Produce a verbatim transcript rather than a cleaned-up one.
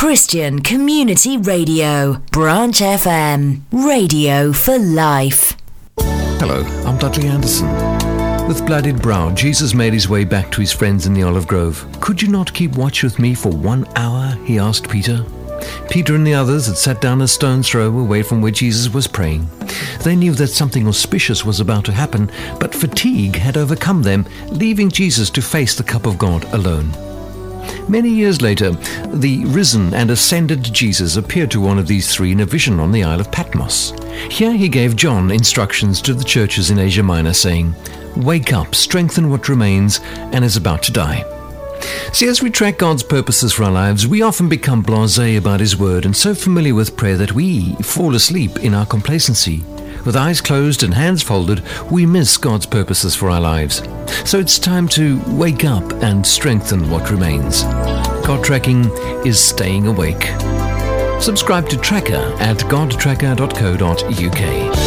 Christian Community Radio, Branch F M, radio for life. Hello, I'm Dudley Anderson. With bloodied brow, Jesus made his way back to his friends in the olive grove. "Could you not keep watch with me for one hour?" he asked Peter. Peter and the others had sat down a stone's throw away from where Jesus was praying. They knew that something auspicious was about to happen, but fatigue had overcome them, leaving Jesus to face the cup of God alone. Many years later, the risen and ascended Jesus appeared to one of these three in a vision on the Isle of Patmos. Here he gave John instructions to the churches in Asia Minor, saying, "Wake up, strengthen what remains and is about to die." See, as we track God's purposes for our lives, we often become blasé about His Word and so familiar with prayer that we fall asleep in our complacency. With eyes closed and hands folded, we miss God's purposes for our lives. So it's time to wake up and strengthen what remains. God tracking is staying awake. Subscribe to Tracker at god tracker dot co dot uk.